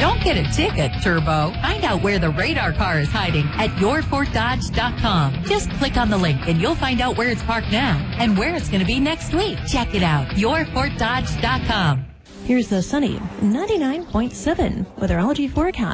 Don't get a ticket, Turbo. Find out where the radar car is hiding at yourfortdodge.com. Just click on the link and you'll find out where it's parked now and where it's going to be next week. Check it out. yourfortdodge.com. Here's the sunny 99.7 weatherology forecast.